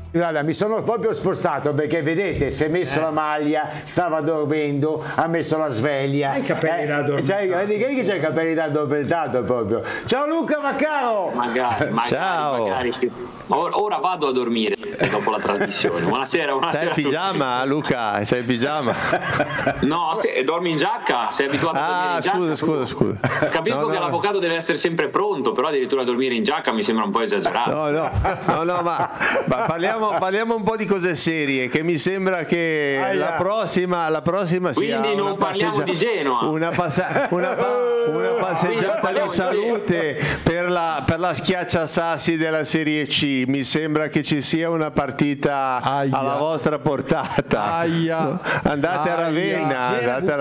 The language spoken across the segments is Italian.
Guarda, mi sono proprio spostato perché vedete, si è messo la maglia, stava dormendo, ha messo la sveglia. Hai i capelli raddormentati. Vedi che c'hai i capelli raddormentati proprio. Ciao Luca Vaccaro! Magari sì. Ora vado a dormire dopo la trasmissione. Buonasera. Sei in pigiama, Luca? Sei in pigiama? No, dormi in giacca? Sei abituato a dormire in giacca? Scusa. Capisco che l'avvocato deve essere sempre pronto, però addirittura dormire in giacca mi sembra un po' esagerato. No, ma parliamo un po' di cose serie, che mi sembra che la prossima sia. Quindi non parliamo di Genoa. Una passeggiata di salute per la schiacciasassi della Serie C. Mi sembra che ci sia una partita alla vostra portata. Andate a Ravenna,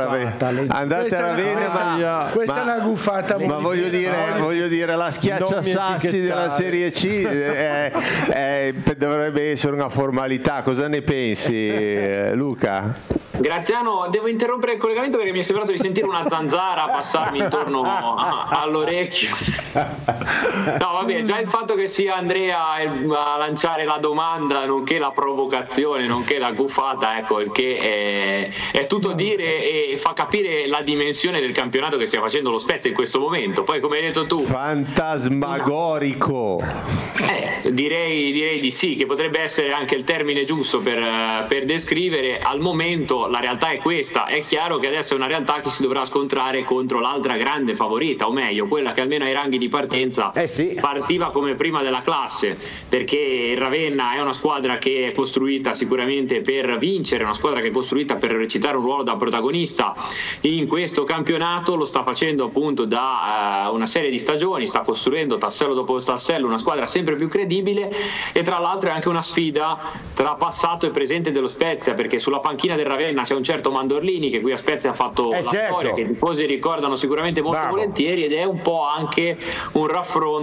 questa è una guffata. Ma voglio dire, la schiacciasassi della Serie C dovrebbe essere una formalità. Cosa ne pensi, Luca? Graziano, devo interrompere il collegamento perché mi è sembrato di sentire una zanzara passarmi intorno all'orecchio. No, vabbè, già il fatto che sia Andrea a lanciare la domanda, nonché la provocazione, nonché la guffata, ecco, il che è tutto dire e fa capire la dimensione del campionato che stia facendo lo Spezia in questo momento. Poi, come hai detto tu, fantasmagorico. Direi di sì, che potrebbe essere anche il termine giusto per descrivere. Al momento la realtà è questa. È chiaro che adesso è una realtà che si dovrà scontrare contro l'altra grande favorita, o meglio quella che almeno ai ranghi di partenza partiva come prima della classe, perché il Ravenna è una squadra che è costruita sicuramente per vincere, una squadra che è costruita per recitare un ruolo da protagonista in questo campionato. Lo sta facendo appunto da una serie di stagioni, sta costruendo tassello dopo tassello una squadra sempre più credibile, e tra l'altro è anche una sfida tra passato e presente dello Spezia, perché sulla panchina del Ravenna c'è un certo Mandorlini che qui a Spezia ha fatto la storia che i tifosi ricordano sicuramente molto volentieri, ed è un po' anche un raffronto